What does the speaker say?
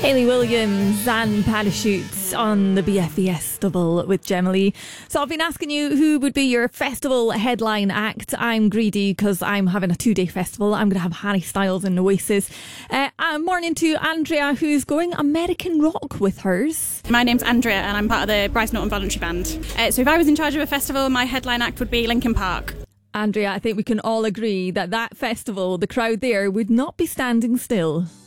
Hayley Williams and Parachutes on the BFES double with Gemma Lee. So I've been asking you who would be your festival headline act. I'm greedy because I'm having a 2-day festival. I'm going to have Harry Styles and Oasis. Morning to Andrea, who's going American rock with hers. My name's Andrea and I'm part of the Bryce Norton Voluntary Band. So if I was in charge of a festival, my headline act would be Linkin Park. Andrea, I think we can all agree that festival, the crowd there would not be standing still.